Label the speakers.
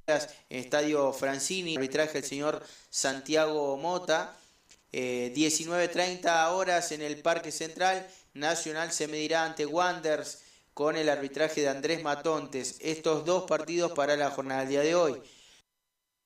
Speaker 1: Estadio Francini, arbitraje el señor Santiago Mota. 19:30 horas en el Parque Central, Nacional se medirá ante Wanderers con el arbitraje de Andrés Matontes. Estos dos partidos para la jornada del día de hoy.